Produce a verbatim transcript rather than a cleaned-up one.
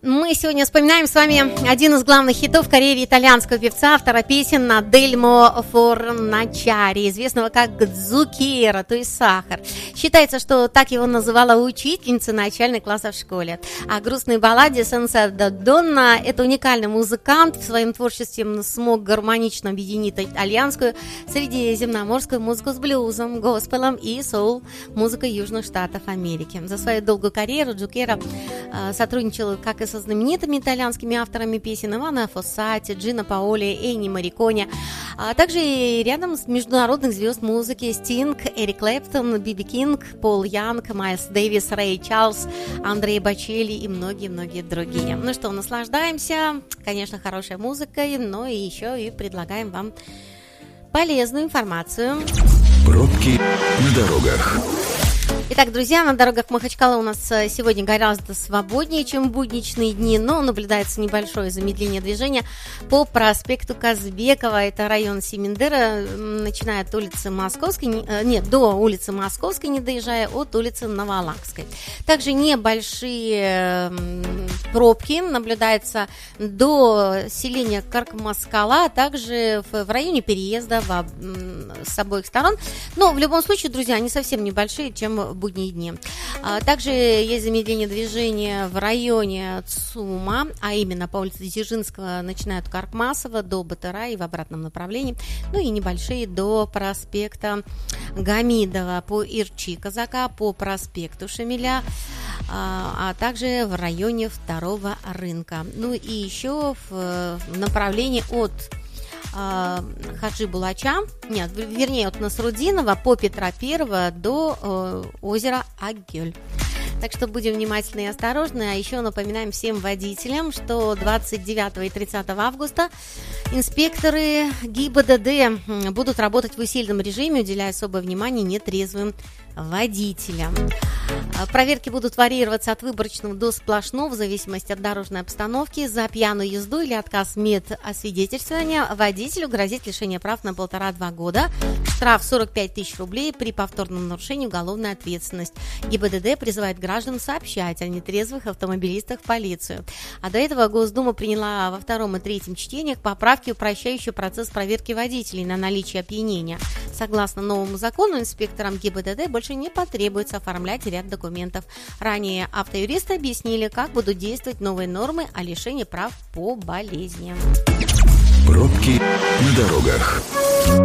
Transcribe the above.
Мы сегодня вспоминаем с вами один из главных хитов в карьере итальянского певца, автора песен Адельмо Форначари, известного как Дзуккеро, то есть сахар. Считается, что так его называла учительница начальных классов в школе. А грустной балладе «Сенса да Донна» это уникальный музыкант в своем творчестве смог гармонично объединить итальянскую средиземноморскую музыку с блюзом, госпелом и соул-музыкой Южных Штатов Америки. За свою долгую карьеру Дзуккеро э, сотрудничал как и со знаменитыми итальянскими авторами песен Ивано Фоссати, Джино Паоли, Энни Морриконе, а также и рядом с международных звезд музыки Стинг, Эрик Клэптон, Биби Кинг, Пол Янг, Майлз Дэвис, Рэй Чарльз, Андрей Бочелли и многие-многие другие. Ну что, наслаждаемся, конечно, хорошей музыкой, но и еще и предлагаем вам полезную информацию. Пробки на дорогах. Итак, друзья, на дорогах Махачкалы у нас сегодня гораздо свободнее, чем в будничные дни, но наблюдается небольшое замедление движения по проспекту Казбекова. Это район Семендера, начиная от улицы Московской, нет, до улицы Московской, не доезжая от улицы Новолакской. Также небольшие пробки наблюдаются до селения Каркмаскала, а также в, в районе переезда в, с обоих сторон. Но в любом случае, друзья, они совсем небольшие, чем в будние дни. Также есть замедление движения в районе ЦУМа, а именно по улице Дзержинского, начиная от Каркмасова до Батыра и в обратном направлении. Ну и небольшие до проспекта Гамидова, по Ирчи Казака, по проспекту Шамиля, а также в районе второго рынка. Ну и еще в направлении от Хаджи Булача, нет, вернее, от Насрудинова по Петра Первого до э, озера Аггёль. Так что будем внимательны и осторожны. А еще напоминаем всем водителям, что двадцать девятого и тридцатого августа инспекторы ГИБДД будут работать в усиленном режиме, уделяя особое внимание нетрезвым водителям. Проверки будут варьироваться от выборочного до сплошного в зависимости от дорожной обстановки. За пьяную езду или отказ медосвидетельствования водителю грозит лишение прав на полтора-два года, штраф сорок пять тысяч рублей, при повторном нарушении уголовная ответственность. ГИБДД призывает граждан сообщать о нетрезвых автомобилистах в полицию. А до этого Госдума приняла во втором и третьем чтениях поправки, упрощающие процесс проверки водителей на наличие опьянения. Согласно новому закону, инспекторам ГИБДД больше не потребуется оформлять ряд документов. Ранее автоюристы объяснили, как будут действовать новые нормы о лишении прав по болезням. Пробки на дорогах.